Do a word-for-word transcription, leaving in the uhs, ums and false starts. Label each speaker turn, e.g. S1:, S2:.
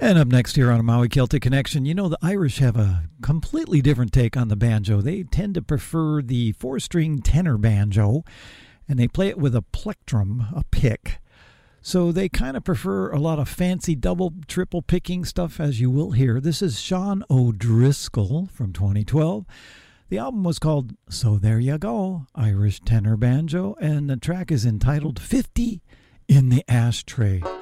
S1: And up next here on a Maui Celtic Connection, you know, the Irish have a completely different take on the banjo. They tend to prefer the four-string tenor banjo, and they play it with a plectrum, a pick. So they kind of prefer a lot of fancy double, triple picking stuff, as you will hear. This is Sean O'Driscoll from twenty twelve. The album was called So There Ya Go, Irish Tenor Banjo, and the track is entitled fifty in the Ashtray.